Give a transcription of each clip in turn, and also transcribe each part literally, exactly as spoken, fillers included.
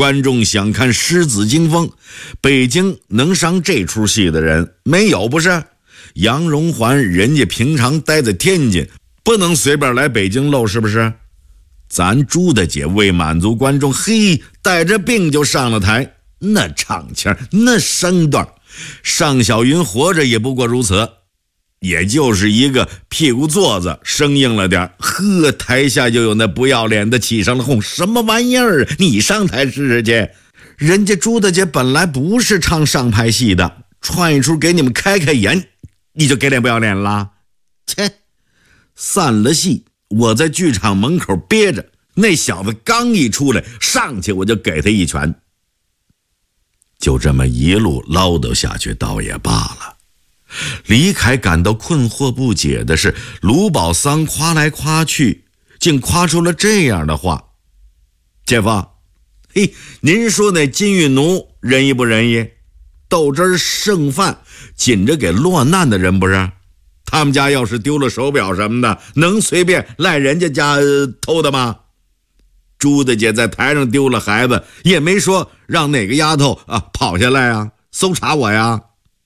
观众想看狮子惊风，北京能上这出戏的人没有不是？杨荣环人家平常待在天津，不能随便来北京露是不是？咱朱大姐为满足观众，嘿，带着病就上了台，那唱腔那身段，尚小云活着也不过如此，也就是一个屁股座子生硬了点，呵，台下就有那不要脸的起上了哄，什么玩意儿？你上台试试去。人家朱大姐本来不是唱上派戏的，串一出给你们开开眼，你就给脸不要脸了？切！散了戏，我在剧场门口憋着，那小子刚一出来，上去我就给他一拳。就这么一路唠叨下去倒也罢了。李凯感到困惑不解的是，卢宝桑夸来夸去，竟夸出了这样的话：姐夫，嘿，您说那金玉奴仁义不仁义？豆汁剩饭紧着给落难的人不是？他们家要是丢了手表什么的，能随便赖人家家、呃、偷的吗？朱大姐在台上丢了孩子，也没说让哪个丫头啊跑下来啊搜查我呀。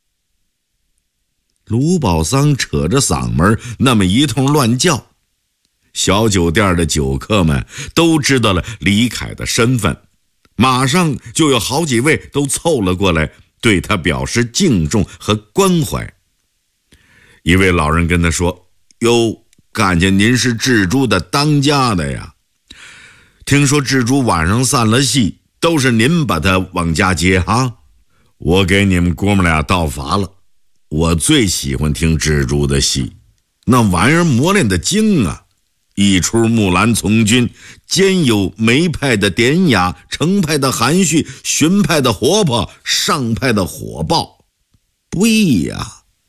卢宝桑扯着嗓门那么一通乱叫，小酒店的酒客们都知道了李凯的身份，马上就有好几位都凑了过来，对他表示敬重和关怀。一位老人跟他说：哟，感见您是蜘蛛的当家的呀，听说蜘蛛晚上散了戏，都是您把他往家接哈。我给你们哥们俩道法了，我最喜欢听蜘蛛的戏，那玩意儿磨练的精啊！一出木兰从军，兼有梅派的典雅，程派的含蓄，荀派的活泼，上派的火爆，不易呀。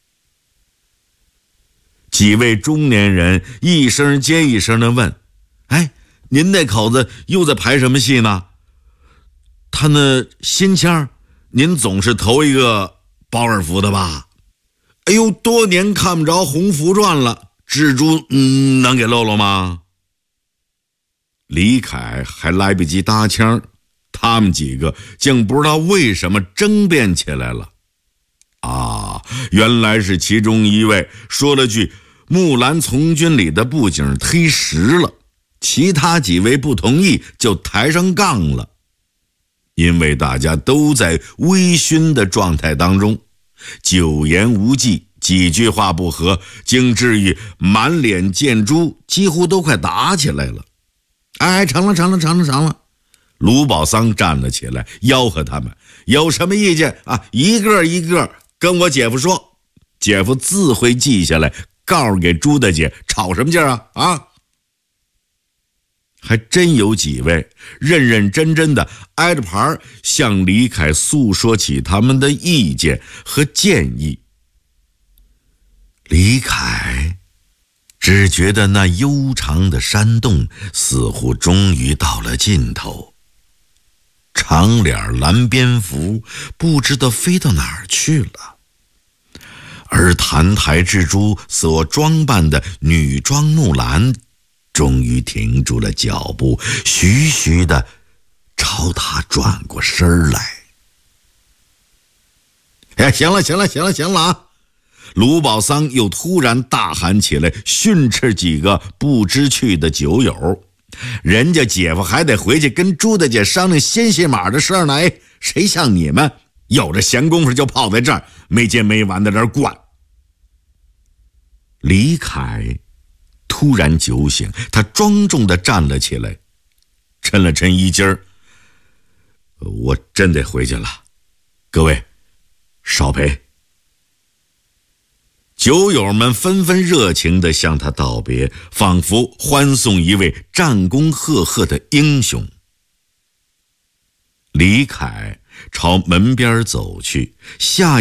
几位中年人一声接一声地问：哎，您那口子又在排什么戏呢？他那新腔，您总是头一个包二福的吧？哎呦，多年看不着红福传了，蜘蛛嗯，能给露露吗？李凯还来不及搭腔，他们几个竟不知道为什么争辩起来了。啊，原来是其中一位说了句木兰从军里的布景忒实了，其他几位不同意，就抬上杠了。因为大家都在微醺的状态当中，久言无忌，几句话不合，竟至于满脸见珠，几乎都快打起来了。哎，成了成了成了成了！卢宝桑站了起来，吆喝他们有什么意见啊，一个一个跟我姐夫说，姐夫自会记下来，告诉给朱大姐，吵什么劲啊啊！还真有几位认认真真的挨着牌向李凯诉说起他们的意见和建议。李凯只觉得那悠长的山洞似乎终于到了尽头，长脸蓝蝙蝠不知道飞到哪儿去了，而弹台蜘蛛所装扮的女装木兰终于停住了脚步，徐徐地朝他转过身来。哎，行了行了行了行了啊！卢宝桑又突然大喊起来，训斥几个不知趣的酒友。人家姐夫还得回去跟朱大姐商量鲜血马的事呢，哎，谁像你们有着闲工夫就泡在这儿，没接没完的这儿灌。李凯突然酒醒，他庄重地站了起来，抻了抻衣襟儿。我真得回去了，各位少陪。酒友们纷纷热情地向他道别，仿佛欢送一位战功赫赫的英雄。李凯朝门边走去，下